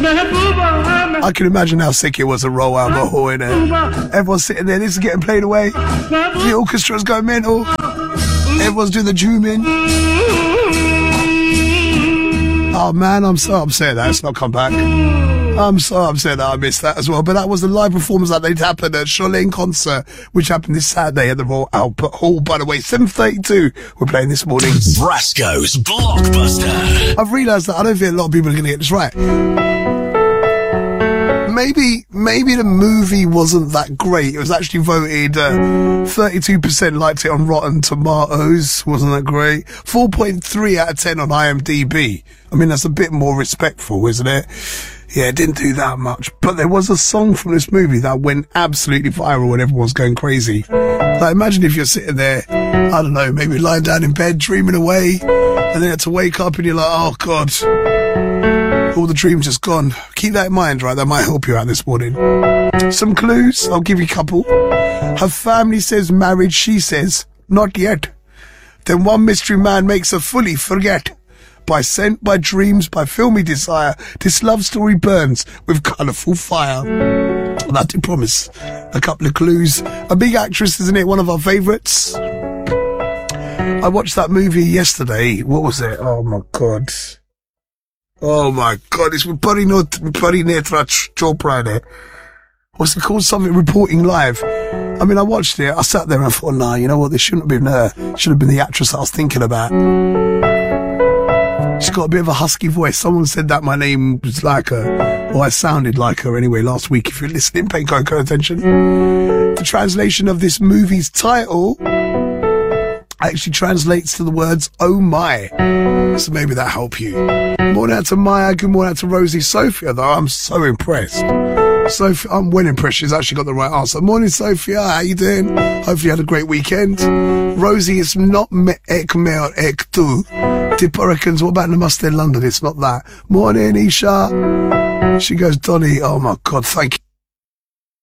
I can imagine how sick it was to roll out the hall in it. Everyone's sitting there, this is getting played away. The orchestra's going mental. Everyone's doing the zooming. Oh man, I'm so upset that it's not come back. I'm so upset that I missed that as well. But that was the live performance that they'd happened at Sholane Concert, which happened this Saturday at the Royal Albert Hall, by the way. 7:32 we're playing this morning. Brasco's Blockbuster. I've realised that I don't think a lot of people are going to get this right. Maybe the movie wasn't that great. It was actually voted 32% liked it on Rotten Tomatoes. Wasn't that great? 4.3 out of 10 on IMDb. I mean, that's a bit more respectful, isn't it? Yeah, it didn't do that much. But there was a song from this movie that went absolutely viral and everyone's going crazy. Like, imagine if you're sitting there, I don't know, maybe lying down in bed, dreaming away, and then you have to wake up and you're like, oh God, all the dreams just gone. Keep that in mind, right? That might help you out this morning. Some clues, I'll give you a couple. Her family says marriage, she says, not yet. Then one mystery man makes her fully forget. By scent, by dreams, by filmy desire, this love story burns with colourful fire. And I do promise a couple of clues. A big actress, isn't it? One of our favourites. I watched that movie yesterday. What was it? Oh my God. Oh my God. It's with Parinetra Chopra in it. What's it called? Something Reporting Live. I mean, I watched it. I sat there and I thought, nah, you know what? This shouldn't have been her. It should have been the actress I was thinking about. She's got a bit of a husky voice. Someone said that my name was like her, or I sounded like her anyway last week. If you're listening, pay close attention. The translation of this movie's title actually translates to the words, oh my. So maybe that'll help you. Morning out to Maya, good morning out to Rosie. Sophia, though, I'm so impressed. Sophia, I'm well impressed. She's actually got the right answer. Morning, Sophia. How you doing? Hopefully you had a great weekend. Rosie, it's not ek me or ek tu. Tip Hurricanes, what about Namaste London? It's not that. Morning, Isha. She goes, Donny, oh my God, thank you.